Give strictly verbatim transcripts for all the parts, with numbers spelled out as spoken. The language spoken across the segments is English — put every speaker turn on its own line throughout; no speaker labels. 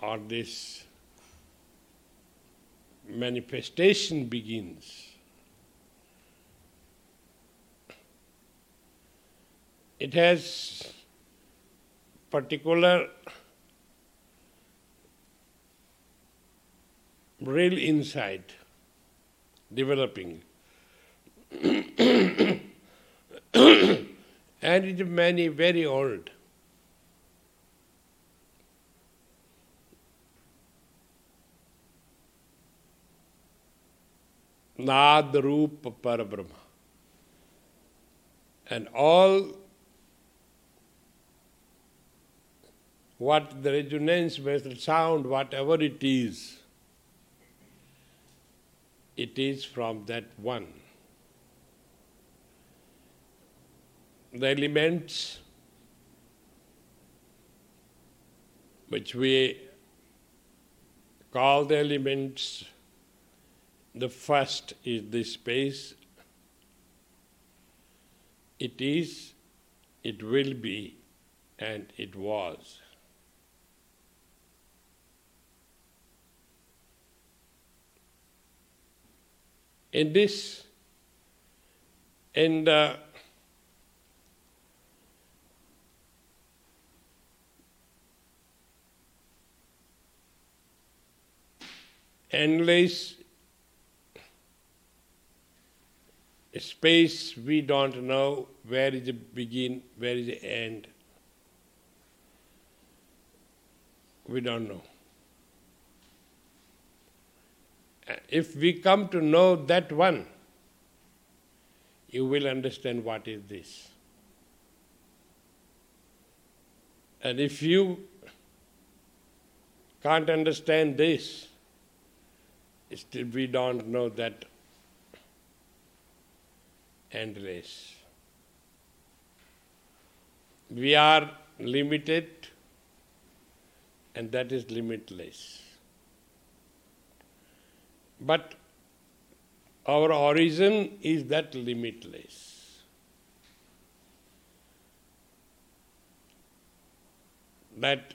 or this manifestation begins, it has particular real insight developing. And it is many, very old. Nad Rupa Parabrahma. And all what the resonance, the sound, whatever it is, it is from that one. The elements which we call the elements, the first is the space. It is, it will be, and it was. In this, in the endless space, we don't know where is the begin, where is the end. We don't know. If we come to know that one, you will understand what is this. And if you can't understand this, still we don't know that endless. We are limited, and that is limitless. But our origin is that limitless. That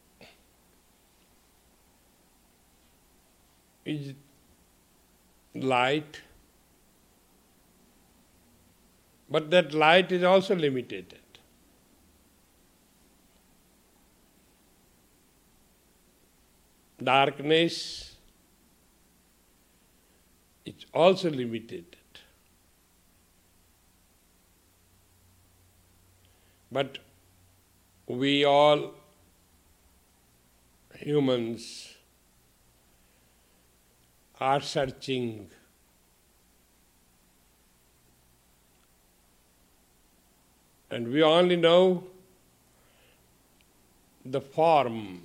is light, but that light is also limited. Darkness is also limited. But we all humans are searching and we only know the form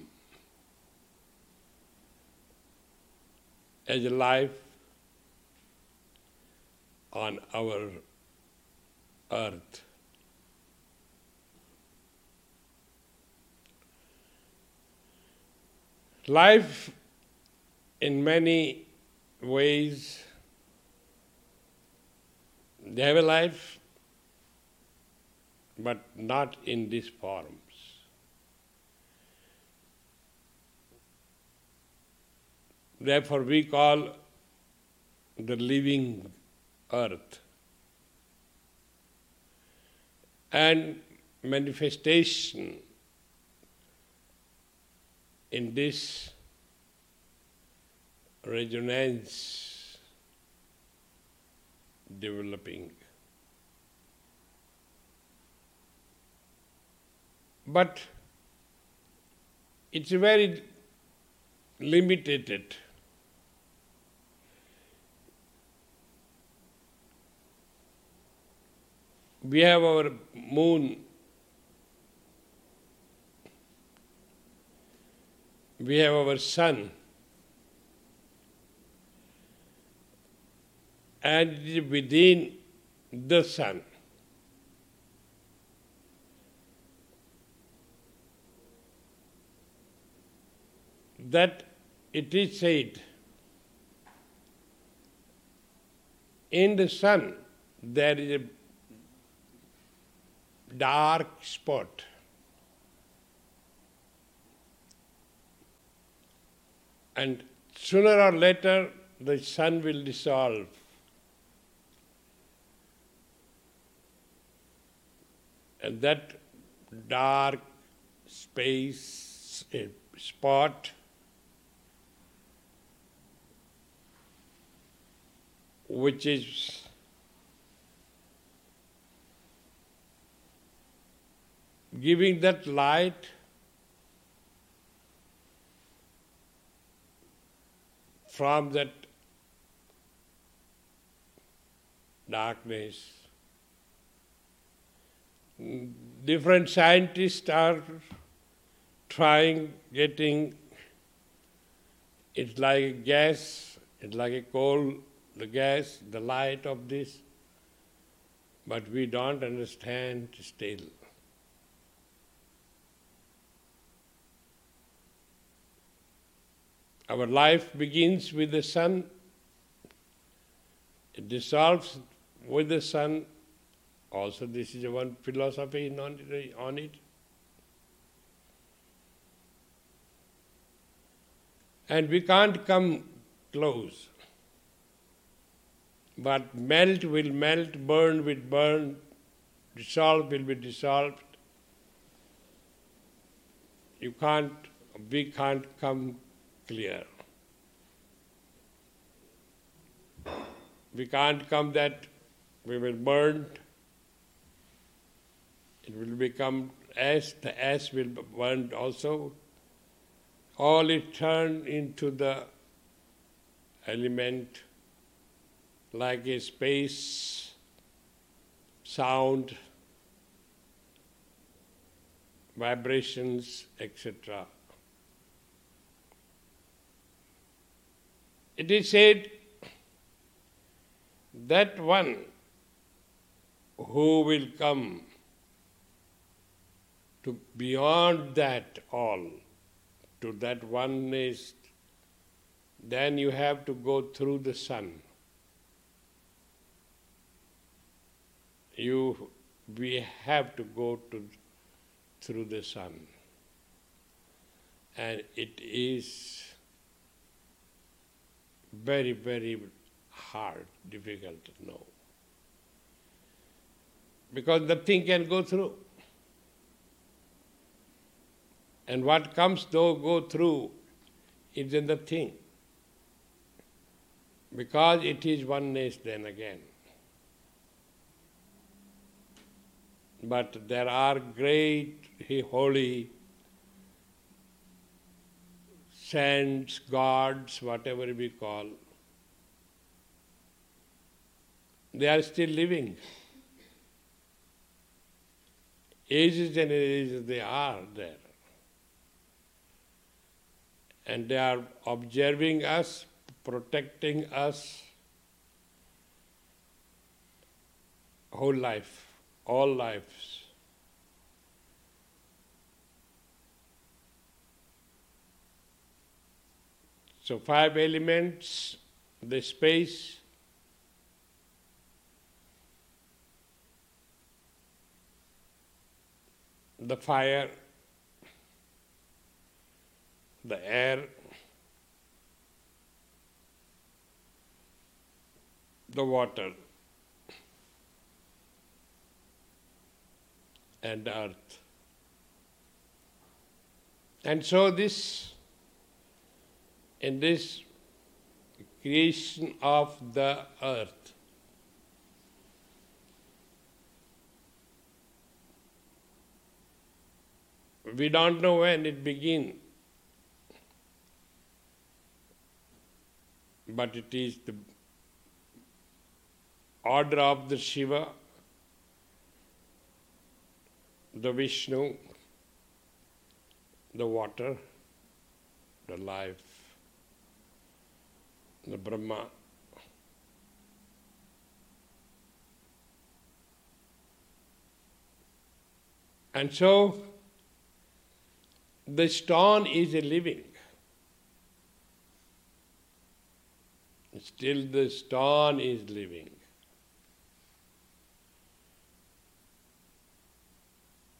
as a life on our earth. Life in many ways, they have a life, but not in these forms. Therefore we call the living earth. And manifestation in this resonance developing. But it's very limited. We have our moon, we have our sun, and within the sun, that it is said, in the sun there is a dark spot. And sooner or later, the sun will dissolve. And that dark space, a spot, which is giving that light from that darkness. Different scientists are trying, getting, it's like a gas, it's like a coal, the gas, the light of this, but we don't understand still. Our life begins with the sun, it dissolves with the sun. Also, this is one philosophy on it. And we can't come close. But melt will melt, burn will burn, dissolve will be dissolved. You can't, we can't come clear. We can't come that we will burn. It will become ash, the ash will be burned also. All is turned into the element like a space, sound, vibrations, et cetera. It is said that one who will come to beyond that all, to that oneness, then you have to go through the sun. You, we have to go to through the sun. And it is very, very hard, difficult to know. Because nothing can go through. And what comes though go through is in the thing. Because it is oneness then again. But there are great, holy saints, gods, whatever we call. They are still living. Ages and ages they are there. And they are observing us, protecting us whole life, all lives. So five elements, the space, the fire, the air, the water, and the earth. And so this, in this creation of the earth, we don't know when it began, but it is the order of the Shiva, the Vishnu, the water, the life, the Brahma. And so, the stone is a living. Still the stone is living.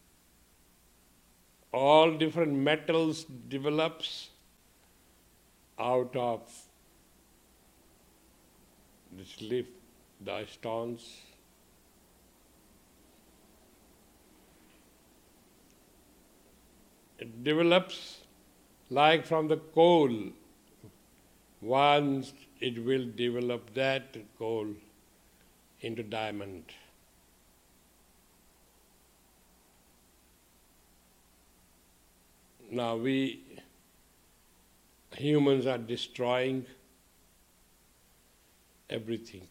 All different metals develops, out of this leaf, the stones. It develops like from the coal. Once it will develop that coal into diamond. Now we humans are destroying everything.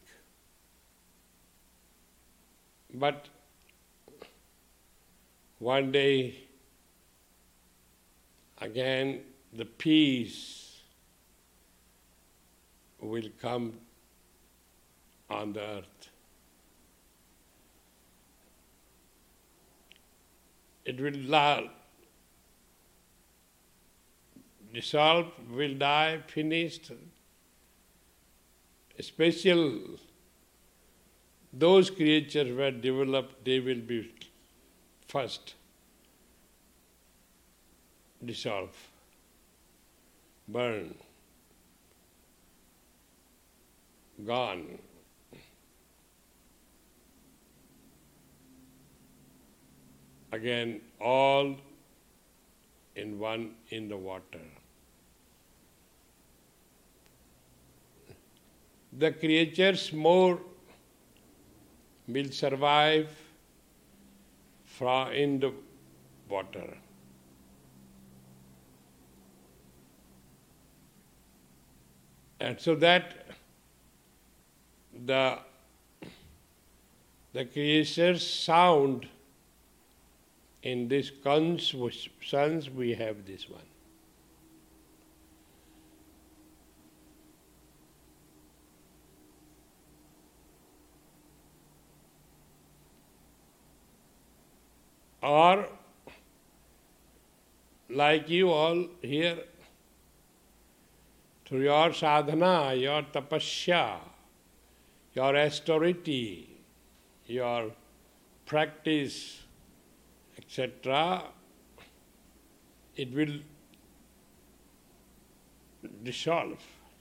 But one day again the peace will come on the earth. It will la- dissolve, will die, finished. Special, those creatures were developed, they will be first dissolve, burn, gone. Again, all in one in the water. The creatures more will survive from in the water. And so that the the creature's sound in this consciousness we have this one. Or like you all here, through your sadhana, your tapasya, your austerity, your practice, et cetera, it will dissolve.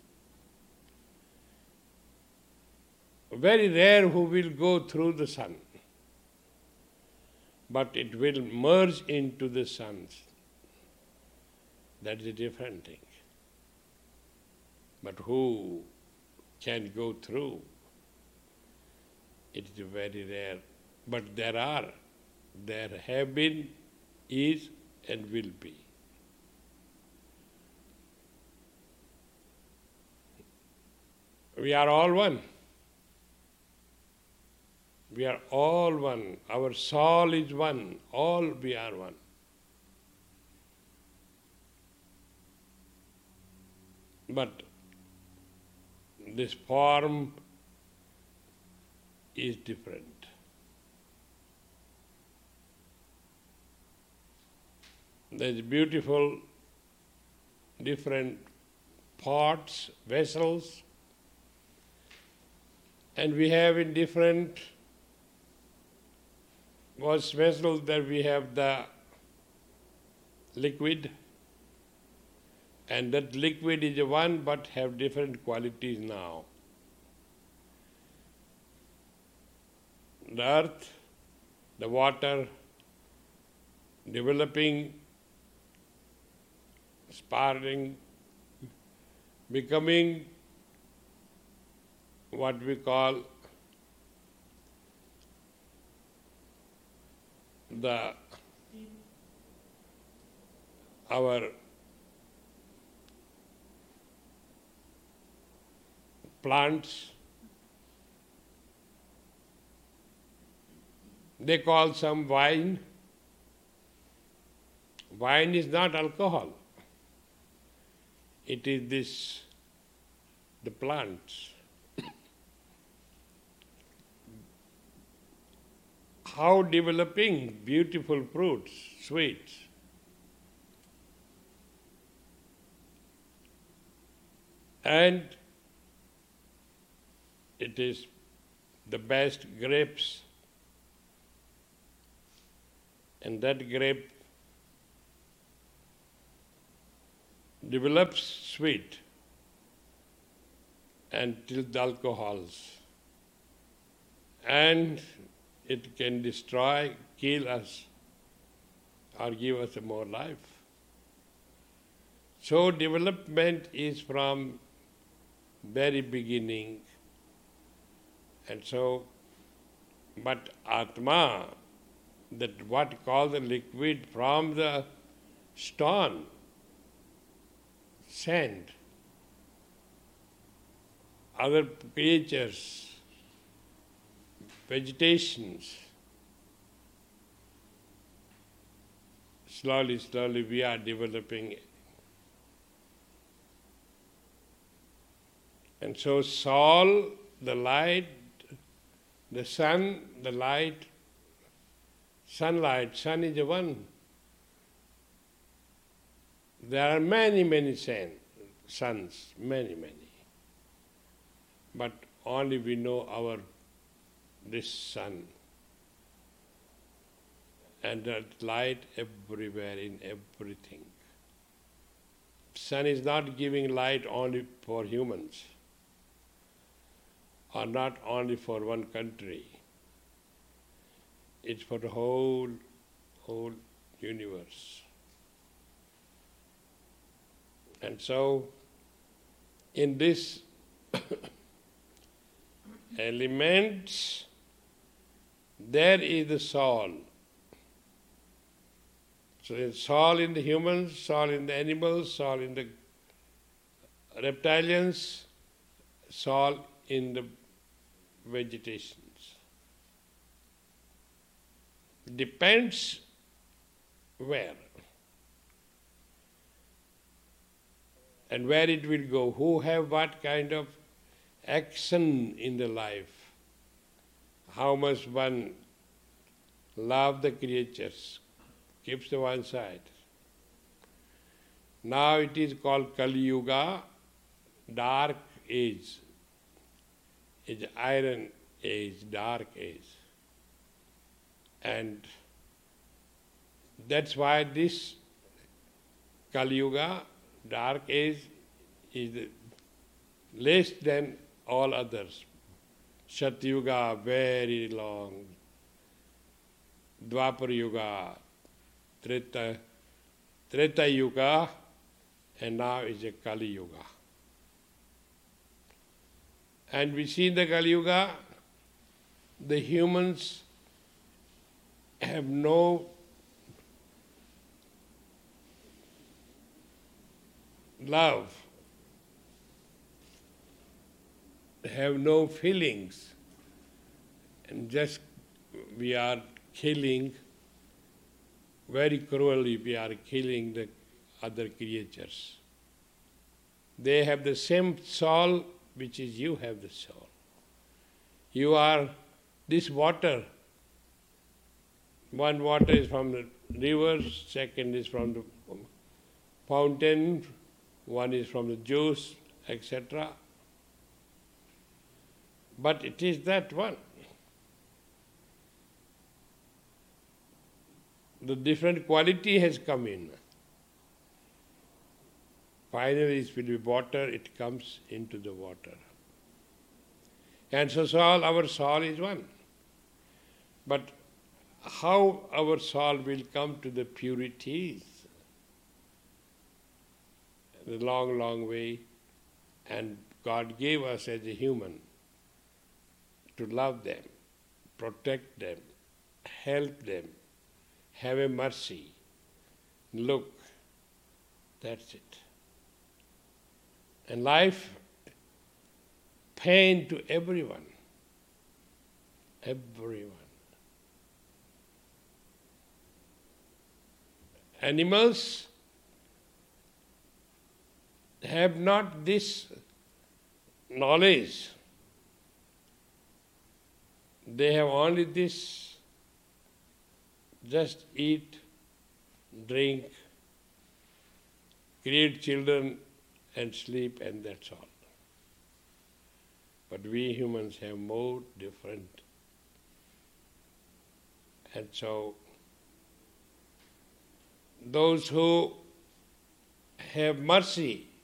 Very rare who will go through the sun, but it will merge into the sun. That is a different thing. But who can go through? It is very rare. But there are, there have been, is, and will be. We are all one. We are all one. Our soul is one. All we are one. But this form is different. There's beautiful different pots, vessels, and we have in different was vessels that we have the liquid, and that liquid is one but have different qualities now. The earth, the water, developing, sparring, becoming what we call the our plants. They call some wine. Wine is not alcohol. It is this, the plants. How developing beautiful fruits, sweets. And it is the best grapes. And that grape develops sweet. until the alcohols. And it can destroy, kill us, or give us more life. So development is from very beginning. And so, but Atma, that what called the liquid from the stone, sand, other creatures, vegetations, slowly, slowly we are developing it. And so soul, the light, the sun, the light, sunlight, sun is the one. There are many, many sun, suns, many, many. But only we know our, this sun. And that light everywhere in everything. Sun is not giving light only for humans, or not only for one country. It's for the whole, whole universe. And so, in this elements, there is the soul. So there's soul in the humans, soul in the animals, soul in the reptilians, soul in the vegetations. Depends where and where it will go, who have what kind of action in the life, how much one love the creatures, keeps to one side. Now it is called Kali Yuga, dark age. It's iron age, dark age. And that's why this Kali Yuga, dark age, is less than all others. Satyuga, very long. Dwapar Yuga, Treta, Treta Yuga, and now is a Kali Yuga. And we see in the Kali Yuga, the humans have no love, have no feelings, and just we are killing, very cruelly we are killing the other creatures. They have the same soul which is you have the soul. You are this water. One water is from the rivers, second is from the fountain, one is from the juice, et cetera. But it is that one. The different quality has come in. Finally, it will be water, it comes into the water. And so soul, our soul is one. But how our soul will come to the purity? The long, long way. And God gave us as a human to love them, protect them, help them, have a mercy. Look, that's it. And life, pain to everyone. Everyone. Animals have not this knowledge. They have only this, just eat, drink, create children and sleep, and that's all. But we humans have more different. And so those who have mercy